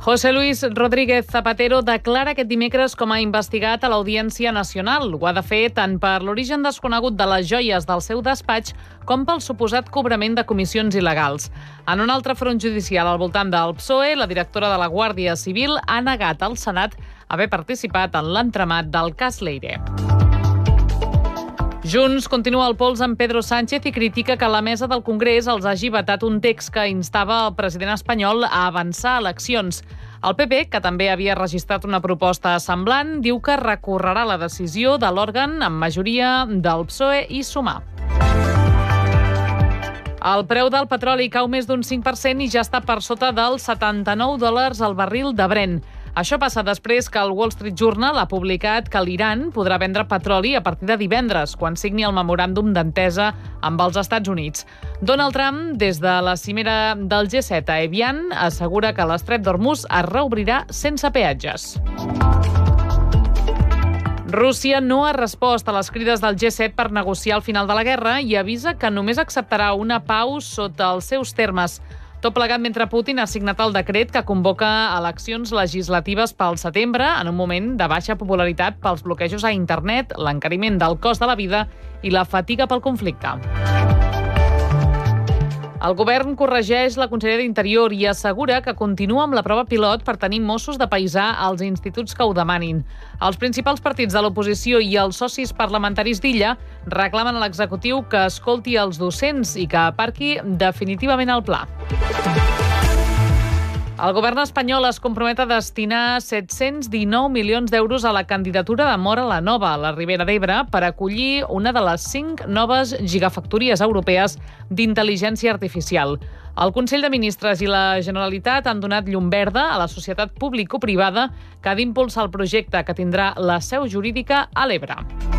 José Luis Rodríguez Zapatero declara aquest dimecres com a investigat a l'Audiència Nacional. Ho ha de fer tant per l'origen desconegut de les joies del seu despatx com pel suposat cobrament de comissions il·legals. En un altre front judicial al voltant del PSOE, la directora de la Guàrdia Civil ha negat al Senat haver participat en l'entramat del cas Leire. Junts continua el pols amb Pedro Sánchez i critica que la mesa del Congrés els hagi vetat un text que instava el president espanyol a avançar eleccions. El PP, que també havia registrat una proposta semblant, diu que recorrerà la decisió de l'òrgan amb majoria del PSOE i Sumar. El preu del petroli cau més d'un 5% i ja està per sota dels $79 al barril de Brent. Això passa després que el Wall Street Journal ha publicat que l'Iran podrà vendre petroli a partir de divendres, quan signi el memoràndum d'entesa amb els Estats Units. Donald Trump, des de la cimera del G7 a Evian, assegura que l'estret d'Hormuz es reobrirà sense peatges. Rússia no ha respost a les crides del G7 per negociar el final de la guerra i avisa que només acceptarà una pau sota els seus termes. Tot plegat mentre Putin ha signat el decret que convoca eleccions legislatives pel setembre en un moment de baixa popularitat pels bloquejos a internet, l'encariment del cost de la vida i la fatiga pel conflicte. El govern corregeix la Conselleria d'Interior i assegura que continua amb la prova pilot per tenir Mossos de paisà als instituts que ho demanin. Els principals partits de l'oposició i els socis parlamentaris d'Illa reclamen a l'executiu que escolti els docents i que aparqui definitivament el pla. El govern espanyol es compromet a destinar 719 milions d'euros a la candidatura de Móra la Nova, a la Ribera d'Ebre, per acollir una de les 5 noves gigafactories europees d'intel·ligència artificial. El Consell de Ministres i la Generalitat han donat llum verda a la societat público-privada que ha d'impulsar el projecte, que tindrà la seu jurídica a l'Ebre.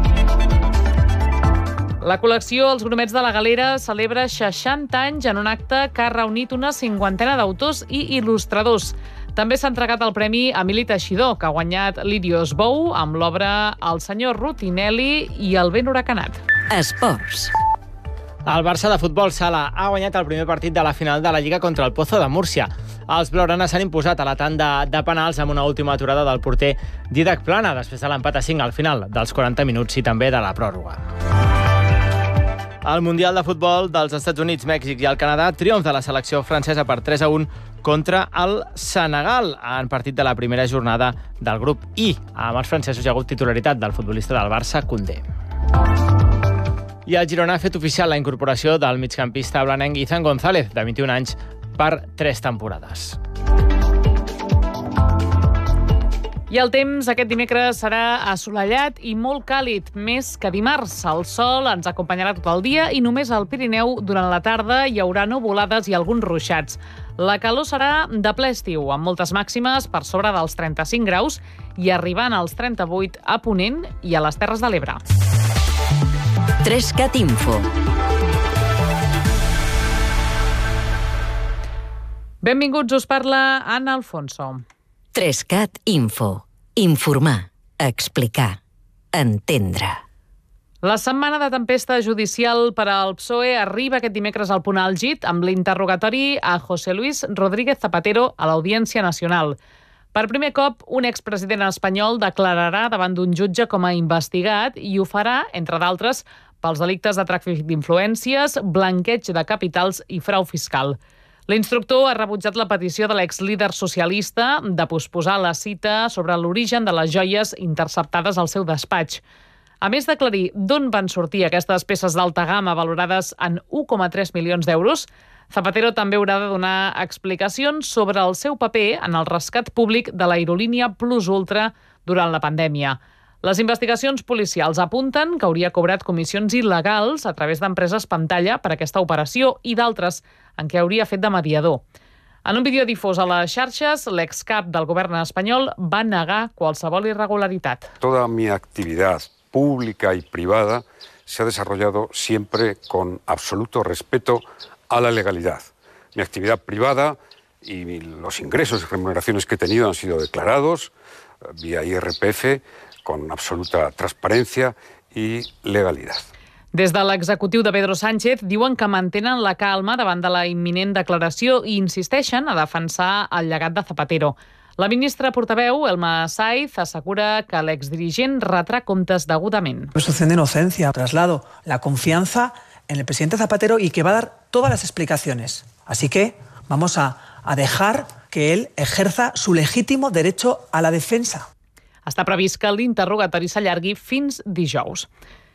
La col·lecció Els Grumets de la Galera celebra 60 anys en un acte que ha reunit una 50ena d'autors i il·lustradors. També s'ha entregat el Premi Emili Teixidor, que ha guanyat Lirios Bou amb l'obra El senyor Rutinelli i el vent huracanat. Esports. El Barça de futbol sala ha guanyat el primer partit de la final de la Lliga contra el Pozo de Múrcia. Els blaugranes s'han imposat a la tanda de penals amb una última aturada del porter Didac Plana, després de l'empat a 5 al final dels 40 minuts i també de la pròrroga. El Mundial de Futbol dels Estats Units, Mèxic i el Canadà, triomf de la selecció francesa per 3-1 contra el Senegal en partit de la primera jornada del grup I. Amb els francesos hi ha hagut titularitat del futbolista del Barça, Koundé. I el Girona ha fet oficial la incorporació del migcampista blanenc Izan González, de 21 anys, per 3 temporades. I el temps aquest dimecres serà assolellat i molt càlid, més que dimarts. El sol ens acompanyarà tot el dia i només al Pirineu durant la tarda hi haurà nuvolades i alguns ruixats. La calor serà de ple estiu, amb moltes màximes per sobre dels 35 graus i arribant als 38 a Ponent i a les Terres de l'Ebre. 3CAT Info. Benvinguts, us parla Anna Alfonso. 3CAT Info. Informar, explicar, entendre. La setmana de tempesta judicial per al PSOE arriba aquest dimecres al punt àlgid amb l'interrogatori a José Luis Rodríguez Zapatero a l'Audiència Nacional. Per primer cop, un expresident espanyol declararà davant d'un jutge com a investigat i ho farà, entre d'altres, pels delictes de tràfic d'influències, blanqueig de capitals i frau fiscal. L'instructor ha rebutjat la petició de l'exlíder socialista de posposar la cita sobre l'origen de les joies interceptades al seu despatx. A més d'aclarir d'on van sortir aquestes peces d'alta gamma valorades en 1,3 milions d'euros, Zapatero també haurà de donar explicacions sobre el seu paper en el rescat públic de l'aerolínia Plus Ultra durant la pandèmia. Les investigacions policials apunten que hauria cobrat comissions il·legals a través d'empreses pantalla per aquesta operació i d'altres en què hauria fet de mediador. En un vídeo difós a les xarxes, l'excap del govern espanyol va negar qualsevol irregularitat. Toda mi actividad pública y privada se ha desarrollado siempre con absoluto respeto a la legalidad. Mi actividad privada y los ingresos y remuneraciones que he tenido han sido declarados vía IRPF con absoluta transparencia y legalidad. Des de l'executiu de Pedro Sánchez diuen que mantenen la calma davant de la imminent declaració i insisteixen a defensar el llegat de Zapatero. La ministra portaveu, Elma Saiz, assegura que l'exdirigent retrà comptes degudament. Presunción de inocencia. Traslado la confianza en el presidente Zapatero y que va a dar todas las explicaciones. Así que vamos a dejar que él ejerza su legítimo derecho a la defensa. Està previst que l'interrogatori s'allargui fins dijous.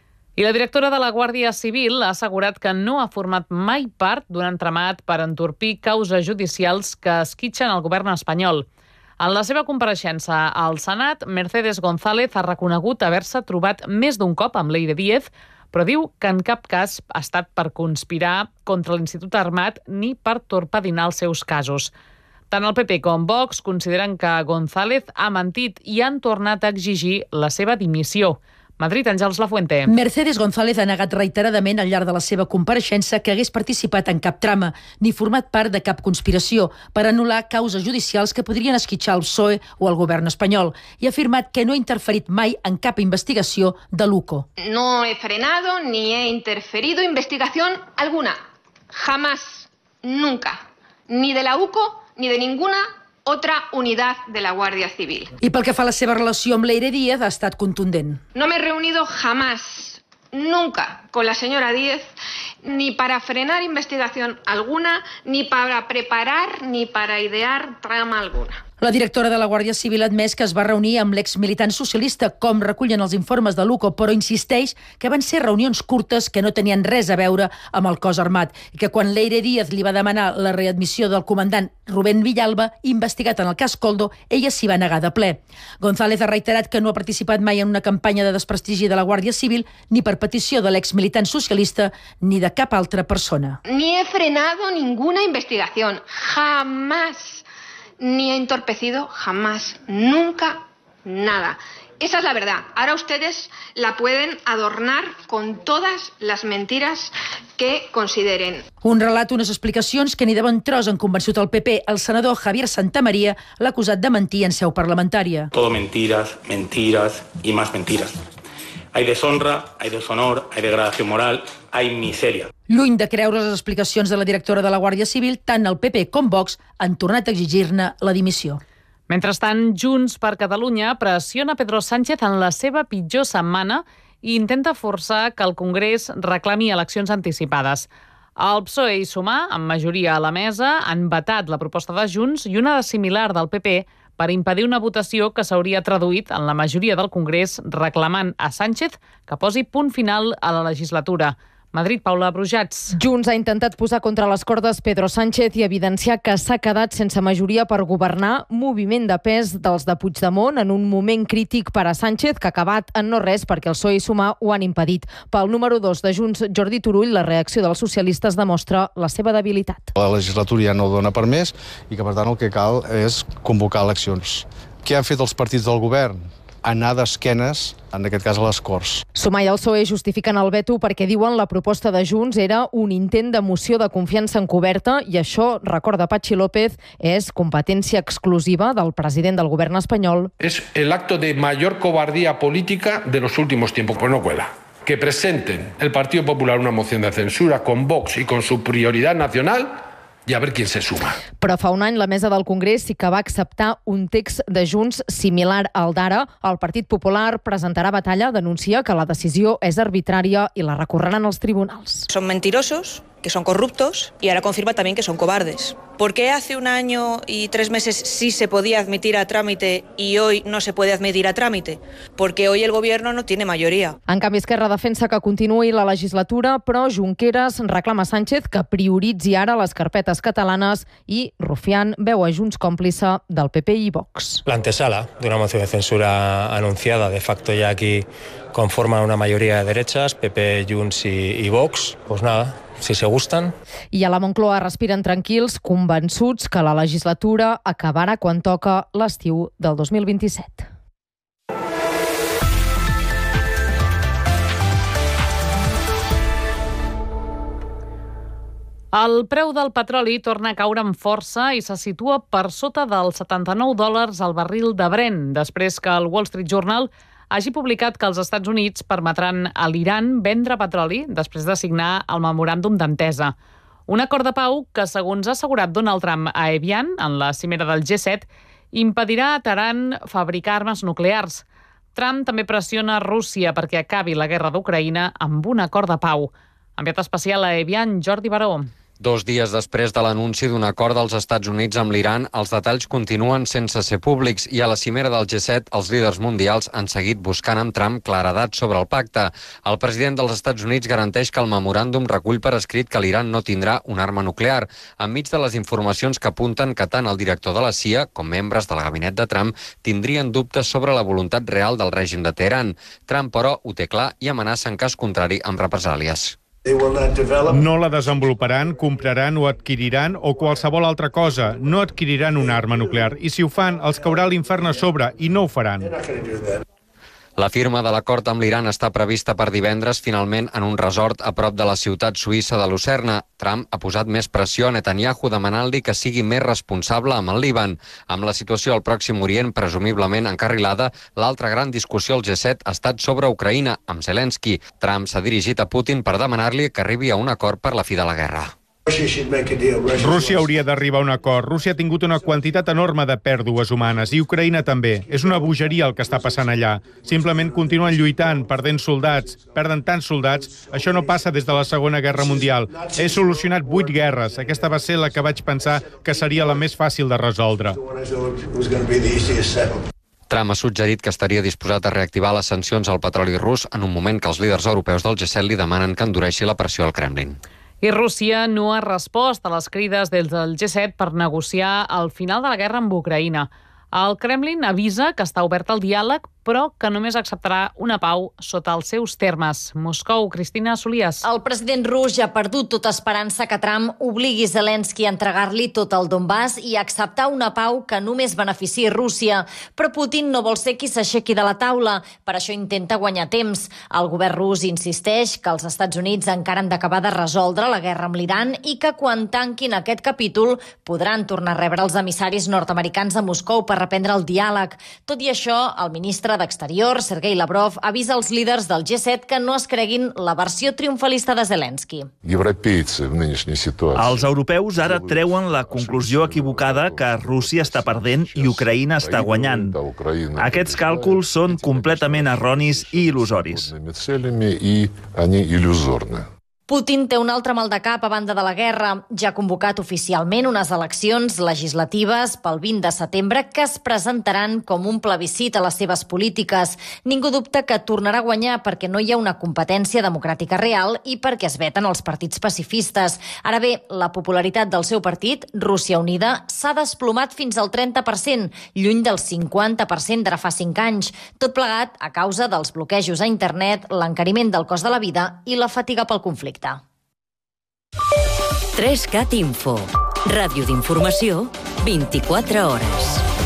I la directora de la Guàrdia Civil ha assegurat que no ha format mai part d'un entramat per entorpir causes judicials que esquitxen el govern espanyol. En la seva compareixença al Senat, Mercedes González ha reconegut haver-se trobat més d'un cop amb Leire Díez, però diu que en cap cas ha estat per conspirar contra l'Institut Armat ni per torpedinar els seus casos. Tant el PP com Vox consideren que González ha mentit i han tornat a exigir la seva dimissió. Madrid, Àngels Lafuente. Mercedes González ha negat reiteradament al llarg de la seva compareixença que hagués participat en cap trama ni format part de cap conspiració per anul·lar causes judicials que podrien esquitxar el PSOE o el govern espanyol i ha afirmat que no ha interferit mai en cap investigació de l'UCO. No he frenado ni he interferido investigación alguna. Jamás, nunca. Ni de la UCO ni de ninguna otra unidad de la Guardia Civil. I pel que fa a la seva relació amb Leire Díez, ha estat contundent. No me he reunido jamás, nunca, con la señora Díez, ni para frenar investigación alguna, ni para preparar, ni para idear trama alguna. La directora de la Guàrdia Civil ha admès que es va reunir amb l'exmilitant socialista, com recullen els informes de l'UCO, però insisteix que van ser reunions curtes que no tenien res a veure amb el cos armat i que quan Leire Díez li va demanar la readmissió del comandant Rubén Villalba, investigat en el cas Koldo, ella s'hi va negar de ple. González ha reiterat que no ha participat mai en una campanya de desprestigi de la Guàrdia Civil ni per petició de l'exmilitant socialista ni de cap altra persona. Ni he frenado ninguna investigación, jamás. Ni he entorpecido jamás, nunca, nada. Esa es la verdad. Ahora ustedes la pueden adornar con todas las mentiras que consideren. Un relat, unes explicacions que ni de bon tros han convençut el PP. El senador Javier Santamaría l'ha acusat de mentir en seu parlamentària. Todo mentiras, mentiras y más mentiras. Hay deshonra, hay deshonor, hay degradación moral, hay miseria. Lluny de creure les explicacions de la directora de la Guàrdia Civil, tant el PP com Vox han tornat a exigir-ne la dimissió. Mentrestant, Junts per Catalunya pressiona Pedro Sánchez en la seva pitjor setmana i intenta forçar que el Congrés reclami eleccions anticipades. El PSOE i Sumar, amb majoria a la mesa, han vetat la proposta de Junts i una de similar del PP per impedir una votació que s'hauria traduït en la majoria del Congrés reclamant a Sánchez que posi punt final a la legislatura. Madrid, Paula Brujats. Junts ha intentat posar contra les cordes Pedro Sánchez i evidenciar que s'ha quedat sense majoria per governar, moviment de pes dels de Puigdemont en un moment crític per a Sánchez que ha acabat en no res perquè el PSOE i Sumar ho han impedit. Pel número 2 de Junts, Jordi Turull, la reacció dels socialistes demostra la seva debilitat. La legislatura ja no dona per més i que per tant el que cal és convocar eleccions. Què han fet els partits del govern? Anar d'esquenes, en aquest cas a les Corts. Sumar i el PSOE justifiquen el veto perquè diuen la proposta de Junts era un intent de moció de confiança encoberta i això, recorda Patxi López, és competència exclusiva del president del govern espanyol. Es el acto de mayor cobardía política de los últimos tiempos, pues no cuela. Que presenten el Partido Popular una moción de censura con Vox y con su prioridad nacional i a veure qui se suma. Però fa un any la mesa del Congrés sí que va acceptar un text de Junts similar al d'ara. El Partit Popular presentarà batalla, denuncia que la decisió és arbitrària i la recorreran als tribunals. Son mentirosos, que son corruptos y ahora confirma también que son cobardes. ¿Por qué hace un año y 3 meses sí se podía admitir a trámite y hoy no se puede admitir a trámite? Porque hoy el gobierno no tiene mayoría. En canvi, Esquerra defensa que continuï la legislatura, però Junqueras reclama a Sánchez que prioritzi ara les carpetes catalanes i Rufián veu a Junts còmplice del PP i Vox. La antesala de una moción de censura anunciada, de facto ya aquí conforman una mayoría de derechas, PP, Junts y Vox, pues nada, si se gustan. I a la Moncloa respiren tranquils, convençuts que la legislatura acabarà quan toca l'estiu del 2027. El preu del petroli torna a caure amb força i se situa per sota dels $79 al barril de Brent, després que el Wall Street Journal hagi publicat que els Estats Units permetran a l'Iran vendre petroli després de signar el memoràndum d'entesa. Un acord de pau que, segons ha assegurat Donald Trump a Evian, en la cimera del G7, impedirà a Teheran fabricar armes nuclears. Trump també pressiona Rússia perquè acabi la guerra d'Ucraïna amb un acord de pau. Enviat especial a Evian, Jordi Baró. 2 dies després de l'anunci d'un acord dels Estats Units amb l'Iran, els detalls continuen sense ser públics i a la cimera del G7 els líders mundials han seguit buscant amb Trump claredat sobre el pacte. El president dels Estats Units garanteix que el memoràndum recull per escrit que l'Iran no tindrà una arma nuclear, enmig de les informacions que apunten que tant el director de la CIA com membres del gabinet de Trump tindrien dubtes sobre la voluntat real del règim de Teheran. Trump, però, ho té clar i amenaça en cas contrari amb represàlies. No la desenvoluparan, compraran o adquiriran o qualsevol altra cosa. No adquiriran una arma nuclear. I si ho fan, els caurà l'infern a sobre i no ho faran. La firma de l'acord amb l'Iran està prevista per divendres, finalment, en un resort a prop de la ciutat suïssa de Lucerna. Trump ha posat més pressió a Netanyahu demanant-li que sigui més responsable amb el Líban. Amb la situació al Pròxim Orient presumiblement encarrilada, l'altra gran discussió al G7 ha estat sobre Ucraïna, amb Zelensky. Trump s'ha dirigit a Putin per demanar-li que arribi a un acord per la fi de la guerra. Rússia hauria d'arribar a un acord. Rússia ha tingut una quantitat enorme de pèrdues humanes i Ucraïna també. És una bogeria el que està passant allà. Simplement continuen lluitant, perdent soldats. Perden tants soldats. Això no passa des de la Segona Guerra Mundial. He solucionat 8 guerres. Aquesta va ser la que vaig pensar que seria la més fàcil de resoldre. Trump ha suggerit que estaria disposat a reactivar les sancions al petroli rus en un moment que els líders europeus del G7 li demanen que endureixi la pressió al Kremlin. I Rússia no ha respost a les crides des del G7 per negociar el final de la guerra amb Ucraïna. El Kremlin avisa que està obert al diàleg, però que només acceptarà una pau sota els seus termes. Moscou, Cristina Solias. El president rus ja ha perdut tota esperança que Trump obligui Zelensky a entregar-li tot el Donbass i a acceptar una pau que només beneficiï Rússia. Però Putin no vol ser qui s'aixequi de la taula. Per això intenta guanyar temps. El govern rus insisteix que els Estats Units encara han d'acabar de resoldre la guerra amb l'Iran i que quan tanquin aquest capítol podran tornar a rebre els emissaris nord-americans a Moscou per reprendre el diàleg. Tot i això, el ministre d'Exterior, Sergei Lavrov, avisa als líders del G7 que no es creguin la versió triomfalista de Zelensky. Els europeus ara treuen la conclusió equivocada que Rússia està perdent i Ucraïna està guanyant. Aquests càlculs són completament erronis i il·lusoris. Putin té un altre mal de cap a banda de la guerra. Ja ha convocat oficialment unes eleccions legislatives pel 20 de setembre que es presentaran com un plebiscit a les seves polítiques. Ningú dubta que tornarà a guanyar perquè no hi ha una competència democràtica real i perquè es veten els partits pacifistes. Ara bé, la popularitat del seu partit, Rússia Unida, s'ha desplomat fins al 30%, lluny del 50% d'ara fa 5 anys. Tot plegat a causa dels bloquejos a internet, l'encariment del cost de la vida i la fatiga pel conflicte. 3CAT Info. Ràdio d'informació, 24 hores.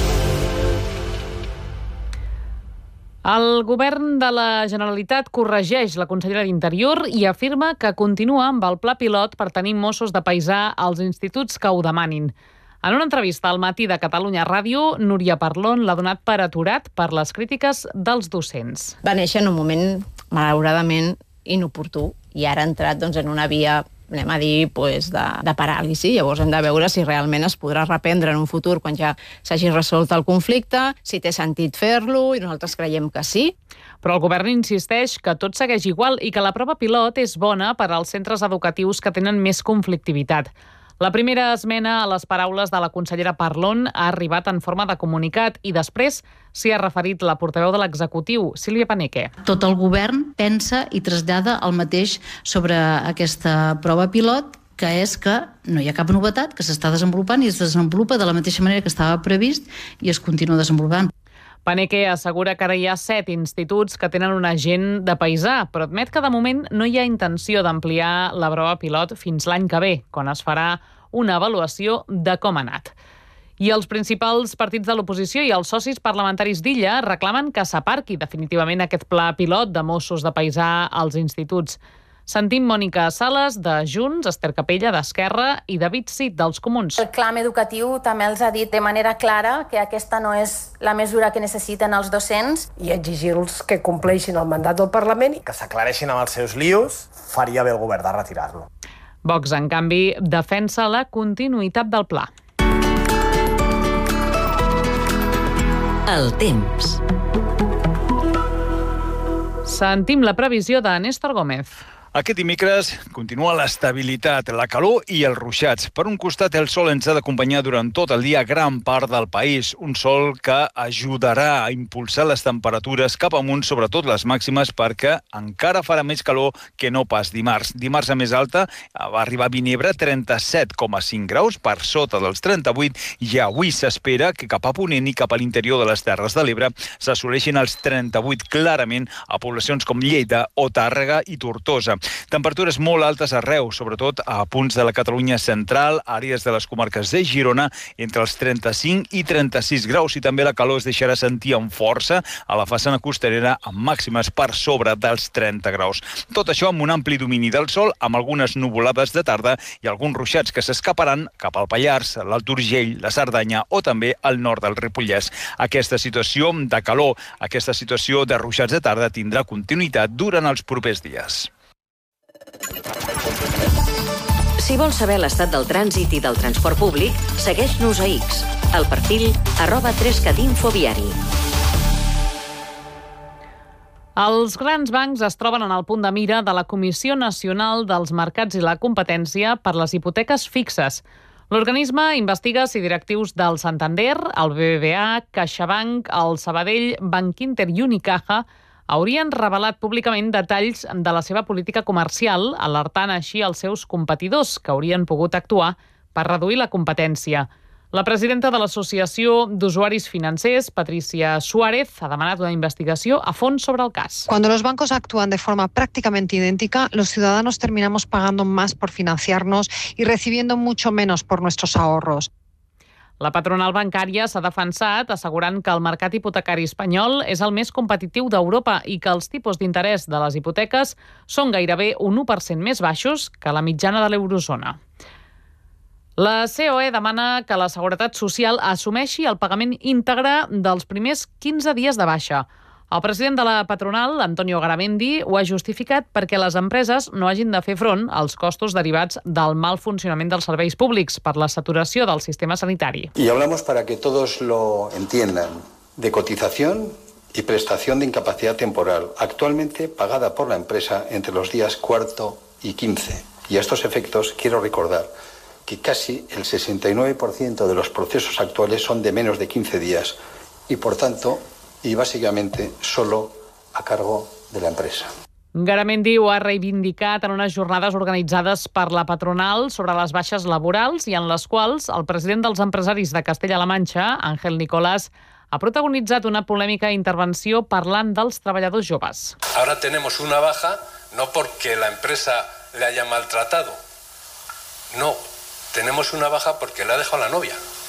El govern de la Generalitat corregeix la consellera d'Interior i afirma que continua amb el pla pilot per tenir Mossos de paisà als instituts que ho demanin. En una entrevista al Matí de Catalunya Ràdio, Núria Parlon l'ha donat per aturat per les crítiques dels docents. Va néixer en un moment, malauradament, inoportú i ara ha entrat en una via, anem a dir, de paràlisi. Llavors hem de veure si realment es podrà reprendre en un futur quan ja s'hagi resolt el conflicte, si té sentit fer-lo, i nosaltres creiem que sí. Però el govern insisteix que tot segueix igual i que la prova pilot és bona per als centres educatius que tenen més conflictivitat. La primera esmena a les paraules de la consellera Parlon ha arribat en forma de comunicat i després s'hi ha referit la portaveu de l'executiu, Sílvia Paneque. Tot el govern pensa i trasllada el mateix sobre aquesta prova pilot, que és que no hi ha cap novetat, que s'està desenvolupant i es desenvolupa de la mateixa manera que estava previst i es continua desenvolupant. Paneque assegura que ara hi ha 7 instituts que tenen un agent de paisà, però admet que de moment no hi ha intenció d'ampliar la prova pilot fins l'any que ve, quan es farà una avaluació de com ha anat. I els principals partits de l'oposició i els socis parlamentaris d'Illa reclamen que s'aparqui definitivament aquest pla pilot de Mossos de paisà als instituts. Sentim Mònica Sales, de Junts, Esther Capella, d'Esquerra i David Cid, dels Comuns. El clam educatiu també els ha dit de manera clara que aquesta no és la mesura que necessiten els docents. I exigir-los que compleixin el mandat del Parlament i que s'aclareixin amb els seus lios, faria bé el govern de retirar-lo. Vox, en canvi, defensa la continuïtat del pla. El temps. Sentim la previsió de Néstor Gómez. Aquest dimecres continua l'estabilitat, la calor i els ruixats. Per un costat, el sol ens ha d'acompanyar durant tot el dia gran part del país. Un sol que ajudarà a impulsar les temperatures cap amunt, sobretot les màximes, perquè encara farà més calor que no pas dimarts. Dimarts a més alta va arribar a Vinebre 37,5 graus, per sota dels 38, i avui s'espera que cap a Ponent i cap a l'interior de les Terres de l'Ebre s'assoleixin els 38 clarament a poblacions com Lleida o Tàrrega i Tortosa. Temperatures molt altes arreu, sobretot a punts de la Catalunya central, àrees de les comarques de Girona, entre els 35 i 36 graus, i també la calor es deixarà sentir amb força a la façana costanera, amb màximes per sobre dels 30 graus. Tot això amb un ampli domini del sol, amb algunes nuvolades de tarda i alguns ruixats que s'escaparan cap al Pallars, l'Alt Urgell, la Cerdanya o també al nord del Ripollès. Aquesta situació de calor, aquesta situació de ruixats de tarda tindrà continuïtat durant els propers dies. Si vols saber l'estat del trànsit i del transport públic, segueix-nos a X, al perfil @3catinfoviari. Els grans bancs es troben en el punt de mira de la Comissió Nacional dels Mercats i la Competència per les hipoteques fixes. L'organisme investiga si directius del Santander, el BBVA, CaixaBank, el Sabadell, Bankinter i Unicaja haurien revelat públicament detalls de la seva política comercial, alertant així els seus competidors, que haurien pogut actuar per reduir la competència. La presidenta de l'Associació d'Usuaris Financers, Patricia Suárez, ha demanat una investigació a fons sobre el cas. Cuando los bancos actúan de forma prácticamente idéntica, los ciudadanos terminamos pagando más por financiarnos y recibiendo mucho menos por nuestros ahorros. La patronal bancària s'ha defensat assegurant que el mercat hipotecari espanyol és el més competitiu d'Europa i que els tipus d'interès de les hipoteques són gairebé un 1% més baixos que la mitjana de l'eurozona. La COE demana que la Seguretat Social assumeixi el pagament íntegre dels primers 15 dies de baixa. El president de la patronal, Antonio Garamendi, ho ha justificat perquè les empreses no hagin de fer front als costos derivats del mal funcionament dels serveis públics per la saturació del sistema sanitari. Y hablamos para que todos lo entiendan, de cotización y prestación de incapacidad temporal, actualmente pagada por la empresa entre los días 4 y 15. Y a estos efectos quiero recordar que casi el 69% de los procesos actuales son de menos de 15 días y, por tanto, y básicamente solo a cargo de la empresa. Garamendi ho ha reivindicat en unes jornades organitzades per la patronal sobre les baixes laborals i en les quals el president dels empresaris de Castella-La Manxa, Ángel Nicolás, ha protagonitzat una polèmica intervenció parlant dels treballadors joves. Ahora tenemos una baja no porque la empresa le haya maltratado, no, tenemos una baja porque le ha dejado la novia.